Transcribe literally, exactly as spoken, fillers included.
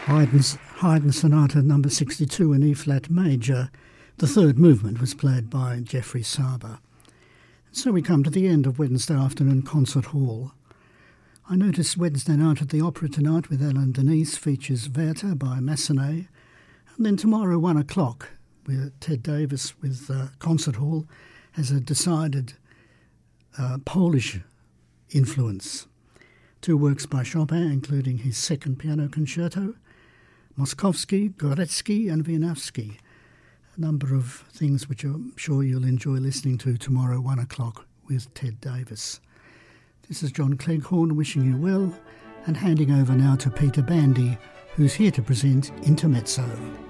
Haydn's, Haydn Sonata number sixty-two in E-flat major. The third movement was played by Jeffrey Saba. So we come to the end of Wednesday afternoon concert hall. I noticed Wednesday night at the Opera tonight with Ellen Denise features Werther by Massenet. And then tomorrow, one o'clock, with Ted Davis with uh, concert hall, has a decided uh, Polish influence. Two works by Chopin, including his second piano concerto, Moszkowski, Gorecki and Wieniawski. A number of things which I'm sure you'll enjoy listening to tomorrow, one o'clock, with Ted Davis. This is John Cleghorn wishing you well and handing over now to Peter Bandy, who's here to present Intermezzo.